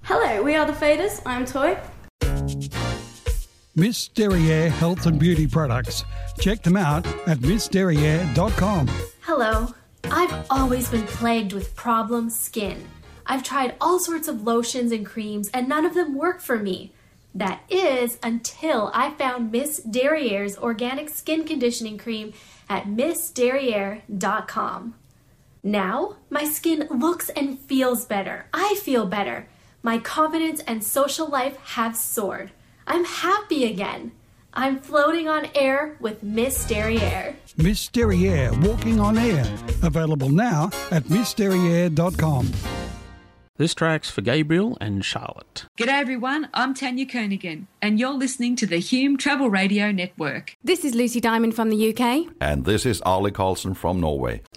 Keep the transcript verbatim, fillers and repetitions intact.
Hello, we are the Faders. I'm Toy. Miss Derriere Health and Beauty Products. Check them out at miss derriere dot com. Hello. I've always been plagued with problem skin. I've tried all sorts of lotions and creams and none of them work for me. That is until I found Miss Derriere's organic skin conditioning cream at miss derriere dot com. Now, my skin looks and feels better. I feel better. My confidence and social life have soared. I'm happy again. I'm floating on air with Miss Derriere. Miss Derriere Walking on Air. Available now at miss derriere dot com. This track's for Gabriel and Charlotte. G'day everyone, I'm Tanya Kernaghan and you're listening to the Hume Travel Radio Network. This is Lucy Diamond from the U K. And this is Arlie Carlson from Norway.